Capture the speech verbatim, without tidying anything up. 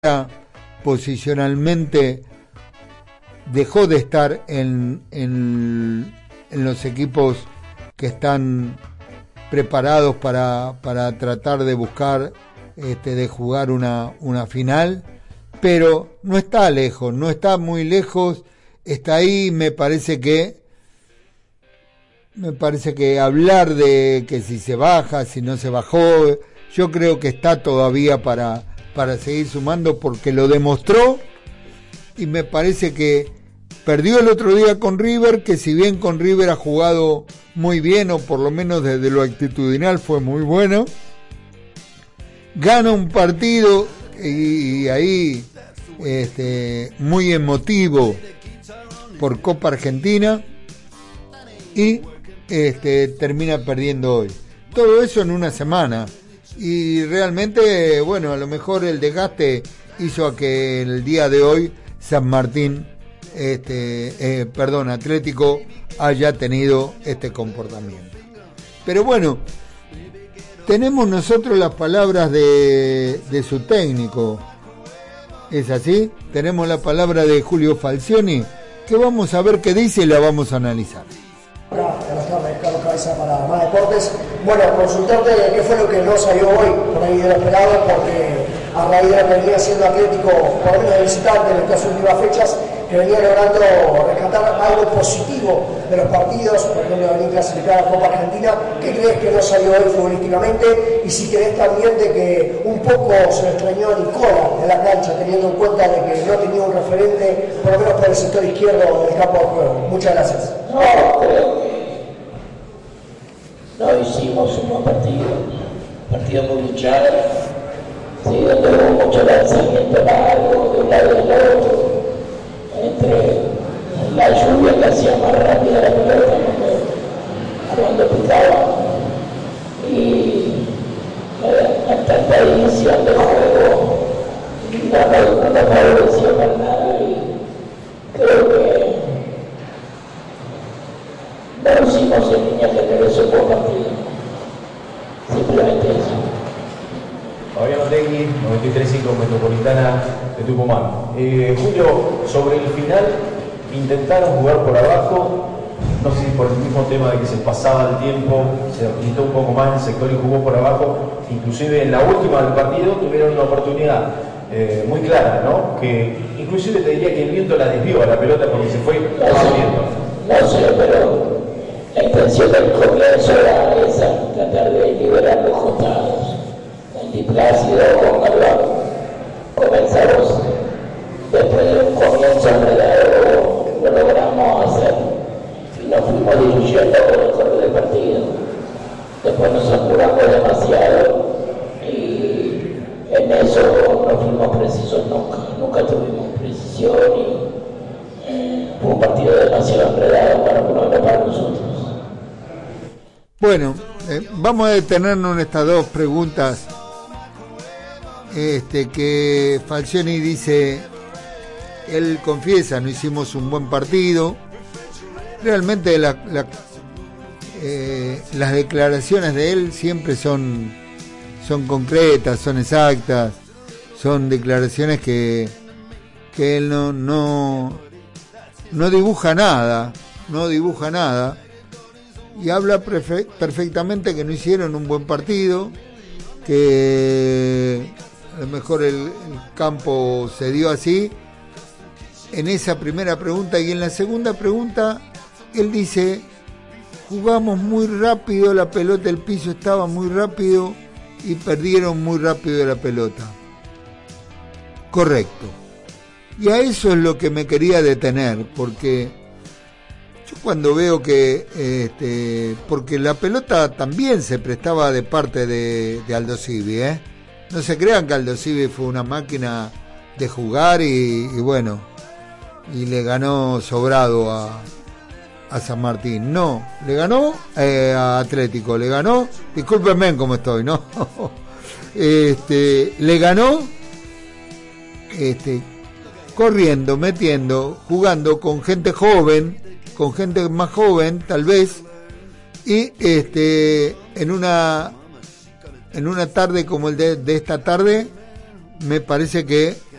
posicionalmente dejó de estar en, en, en los equipos que están preparados para, para tratar de buscar, este, de jugar una, una final, pero no está lejos, no está muy lejos, está ahí. Me parece que me parece que hablar de que si se baja, si no se bajó, yo creo que está todavía para, para seguir sumando, porque lo demostró, y me parece que perdió el otro día con River, que si bien con River ha jugado muy bien, o por lo menos desde lo actitudinal fue muy bueno, gana un partido y, y ahí este, muy emotivo por Copa Argentina, y este, termina perdiendo hoy. Todo eso en una semana, y realmente, bueno, a lo mejor el desgaste hizo a que el día de hoy San Martín, este, eh, perdón, Atlético haya tenido este comportamiento. Pero bueno, tenemos nosotros las palabras de, de su técnico. ¿Es así? Tenemos la palabra de Julio Falcioni, que vamos a ver qué dice y la vamos a analizar. Buenas tardes, Carlos Cabeza para Más Deportes. Bueno, consultarte qué fue lo que no salió hoy por ahí de lo esperado, porque a raíz de lo que venía siendo Atlético, por lo menos de visitante en estas últimas fechas, que venía logrando rescatar algo positivo de los partidos, por ejemplo, venir clasificada a Copa Argentina. ¿Qué crees que no salió hoy futbolísticamente? Y si crees también de que un poco se le extrañó a Nicola en la cancha, teniendo en cuenta de que no tenía un referente, por lo menos por el sector izquierdo del campo de juego. Muchas gracias. No, creo que no hicimos un buen partido, partido muy luchado, sí, donde hubo mucho lanzamiento largo de un lado y del otro, entre la lluvia que hacía más rápida la pelota cuando picaba, y la tanta división de juego no nos favoreció para nada, y creo que no hicimos en línea general un buen partido. Simplemente eso. Fabián Otegui, noventa y tres punto cinco Metropolitana de Tucumán. Eh, Julio, sobre el final intentaron jugar por abajo, no sé si por el mismo tema de que se pasaba el tiempo, se agitó un poco más el sector y jugó por abajo, inclusive en la última del partido tuvieron una oportunidad eh, muy clara, ¿no? Que inclusive te diría que el viento la desvió a la pelota porque se fue no viento. No sé, pero la intención del comienzo era esa, tratar de liberar los costados. El Plácido con Alvaro comenzamos después de un comienzo enredado, lo logramos hacer y nos fuimos diluyendo con el correr del partido. Después nos apuramos demasiado y en eso no fuimos precisos nunca, nunca tuvimos precisión, y eh, fue un partido demasiado enredado para uno para nosotros. Bueno, eh, vamos a detenernos en estas dos preguntas. Este, que Falcioni dice, él confiesa, no hicimos un buen partido. Realmente la, la, eh, las declaraciones de él siempre son, son concretas, son exactas, son declaraciones que, que él no, no, no dibuja nada, no dibuja nada, y habla prefe- perfectamente que no hicieron un buen partido, que a lo mejor el, el campo se dio así en esa primera pregunta. Y en la segunda pregunta él dice, jugamos muy rápido, la pelota, el piso estaba muy rápido y perdieron muy rápido la pelota. Correcto, y a eso es lo que me quería detener, porque yo cuando veo que este, porque la pelota también se prestaba de parte de, de Aldosivi, ¿eh? No se crean que Aldosivi fue una máquina de jugar y, y bueno, y le ganó sobrado a, a San Martín. No, le ganó eh, a Atlético, le ganó, discúlpenme cómo estoy, ¿no? este, le ganó este, corriendo, metiendo, jugando con gente joven, con gente más joven tal vez, y este, en una en una tarde como el de, de esta tarde, me parece que